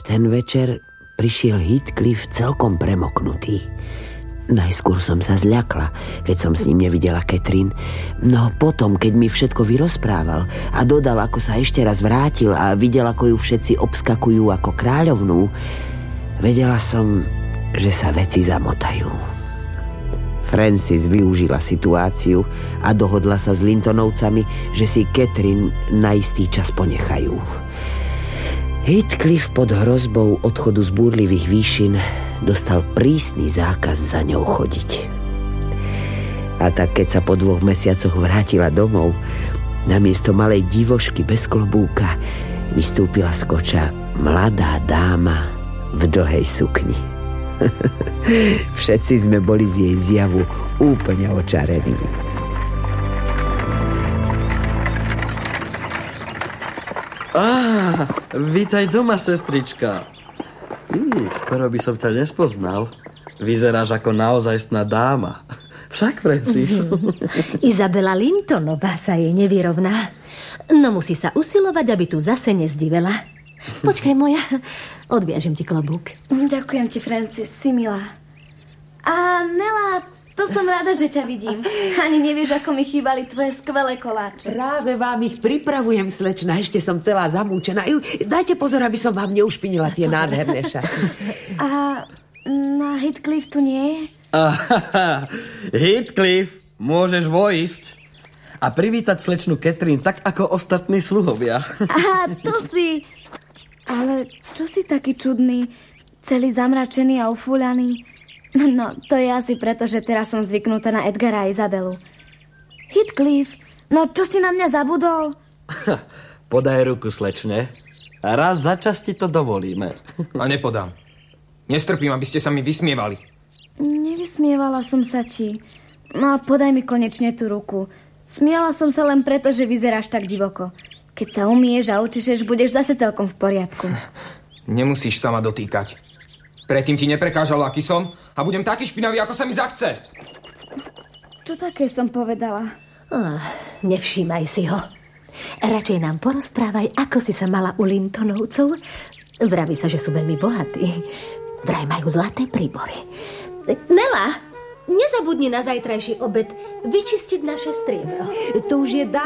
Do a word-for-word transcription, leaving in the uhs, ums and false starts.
ten večer prišiel Heathcliff celkom premoknutý. Najskôr som sa zľakla, keď som s ním nevidela Catherine. No potom, keď mi všetko vyrozprával a dodal, ako sa ešte raz vrátil a videl, ako ju všetci obskakujú ako kráľovnú, vedela som, že sa veci zamotajú. Frances využila situáciu a dohodla sa s Lintonovcami, že si Catherine na istý čas ponechajú. Heathcliff pod hrozbou odchodu z búrlivých výšin dostal prísny zákaz za ňou chodiť. A tak, keď sa po dvoch mesiacoch vrátila domov, namiesto malej divošky bez klobúka vystúpila z koča mladá dáma v dlhej sukni. Všetci sme boli z jej zjavu úplne očarení. Á, vítaj doma, sestrička. Í, skoro by som ťa nespoznal. Vyzeráš ako naozajstná dáma. Však, Francis. Izabela Lintonová sa jej nevyrovná. No musí sa usilovať, aby tu zase nezdivela. Počkaj, moja, odviažem ti klobúk. Ďakujem ti, Francis, si milá. A Nela, to som rada, že ťa vidím. Ani nevieš, ako mi chýbali tvoje skvelé koláče. Práve vám ich pripravujem, slečna. Ešte som celá zamúčená. Dajte pozor, aby som vám neušpinila tie nádherné šaty. A na Heathcliff tu nie je? Heathcliff, môžeš vojsť a privítať slečnu Catherine tak ako ostatní sluhovia. Aha, to si... Ale čo si taký čudný, celý zamračený a ufúľaný? No, to je asi preto, že teraz som zvyknutá na Edgara a Izabelu. Heathcliff, no čo si na mňa zabudol? Podaj ruku, slečne. A raz za čas ti to dovolíme. A nepodám. Nestrpím, aby ste sa mi vysmievali. Nevysmievala som sa ti. No podaj mi konečne tú ruku. Smiala som sa len preto, že vyzeráš tak divoko. Keď sa umieš a učešeš, budeš zase celkom v poriadku. Nemusíš sa ma dotýkať. Predtým ti neprekážal, aký som, a budem taký špinavý, ako sa mi zachce. Čo také som povedala? Oh, nevšímaj si ho. Radšej nám porozprávaj, ako si sa mala u Lintonovcov. Vraví sa, že sú veľmi bohatí. Vraj majú zlaté príbory. Nela, nezabudni na zajtrajší obed vyčistiť naše striebro. To už je dá.